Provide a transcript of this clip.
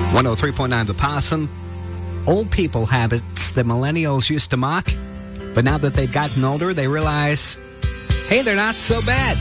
103.9 The Possum. Old people habits that millennials used to mock, but now that they've gotten older, they realize, hey, they're not so bad.